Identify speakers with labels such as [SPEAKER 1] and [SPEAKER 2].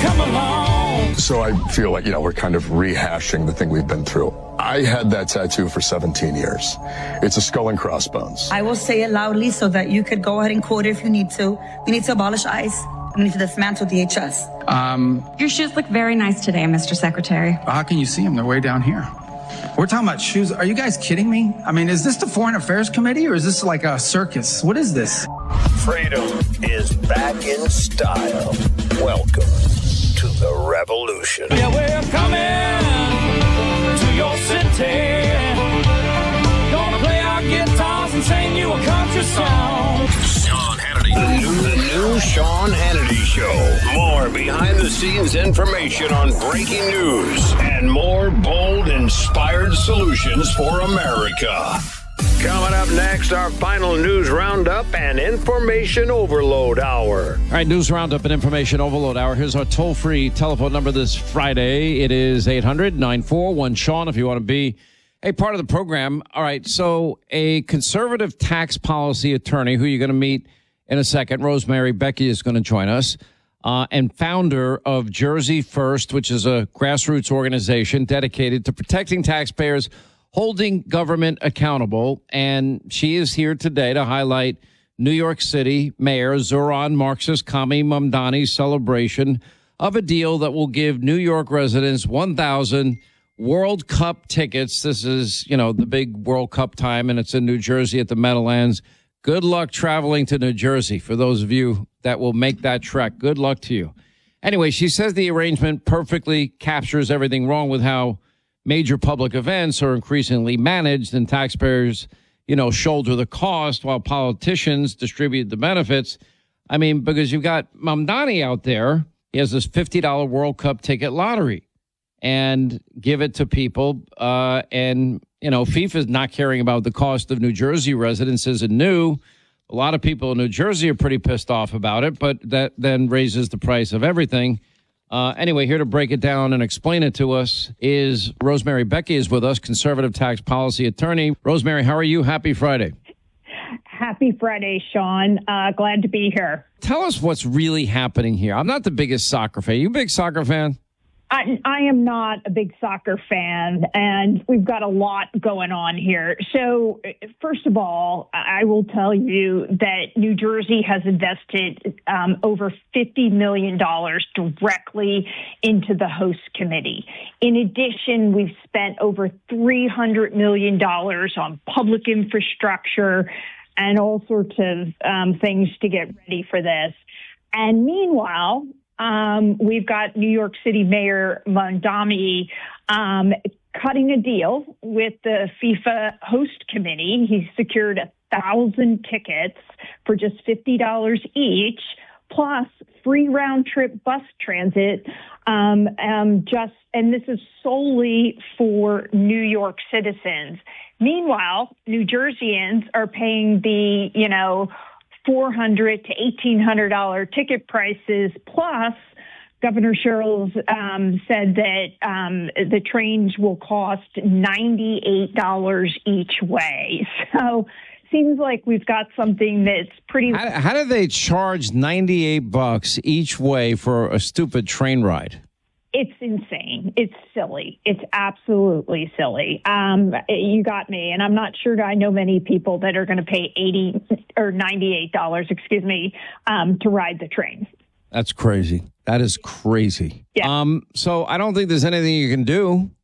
[SPEAKER 1] come along.
[SPEAKER 2] So I feel like, we're kind of rehashing the thing we've been through. I had that tattoo for 17 years. It's a skull and crossbones.
[SPEAKER 3] I will say it loudly so that you could go ahead and quote it if you need to. We need to abolish ICE. We need to dismantle DHS.
[SPEAKER 4] Your shoes look very nice today, Mr. Secretary.
[SPEAKER 5] How can you see them? They're way down here. We're talking about shoes. Are you guys kidding me? I mean, is this the Foreign Affairs Committee or is this like a circus? What is this?
[SPEAKER 6] Freedom is back in style. Welcome to the revolution.
[SPEAKER 1] Yeah, we're coming to your city. Gonna play our guitars and sing you a country song.
[SPEAKER 6] Sean Hannity. The new Sean Hannity Show. More behind-the-scenes information on breaking news and more bold, inspired solutions for America. Coming up next, our final news roundup and information overload hour.
[SPEAKER 7] All right, news roundup and information overload hour. Here's our toll-free telephone number this Friday. It is 800-941-SEAN if you want to be a part of the program. All right, so a conservative tax policy attorney who you're going to meet in a second, Rosemary Becky, is going to join us, and founder of Jersey First, which is a grassroots organization dedicated to protecting taxpayers, holding government accountable. And she is here today to highlight New York City Mayor Zohran Marxist-Kami Mamdani's celebration of a deal that will give New York residents 1,000 World Cup tickets. This is, the big World Cup time, and it's in New Jersey at the Meadowlands. Good luck traveling to New Jersey for those of you that will make that trek. Good luck to you. Anyway, she says the arrangement perfectly captures everything wrong with how major public events are increasingly managed and taxpayers, shoulder the cost while politicians distribute the benefits. I mean, because you've got Mamdani out there. He has this $50 World Cup ticket lottery and give it to people. And FIFA's not caring about the cost of New Jersey residents isn't new. A lot of people in New Jersey are pretty pissed off about it, but that then raises the price of everything. Anyway, here to break it down and explain it to us is Rosemary Becky is with us, conservative tax policy attorney. Rosemary, how are you? Happy Friday.
[SPEAKER 8] Happy Friday, Sean. Glad to be here.
[SPEAKER 7] Tell us what's really happening here. I'm not the biggest soccer fan. You a big soccer fan?
[SPEAKER 8] I am not a big soccer fan, and we've got a lot going on here. So, first of all, I will tell you that New Jersey has invested over $50 million directly into the host committee. In addition, we've spent over $300 million on public infrastructure and all sorts of things to get ready for this. And meanwhile, we've got New York City Mayor Mamdani cutting a deal with the FIFA host committee. He's secured 1,000 tickets for just $50 each, plus free round-trip bus transit. And this is solely for New York citizens. Meanwhile, New Jerseyans are paying the, $400 to $1,800 ticket prices. Plus, Governor Sherrill said that the trains will cost $98 each way. So seems like we've got something that's pretty.
[SPEAKER 7] How do they charge $98 each way for a stupid train ride?
[SPEAKER 8] It's insane. It's silly. It's absolutely silly. You got me, and I'm not sure I know many people that are going to pay $98, to ride the train.
[SPEAKER 7] That's crazy. That is crazy.
[SPEAKER 8] Yeah.
[SPEAKER 7] So I don't think there's anything you can do.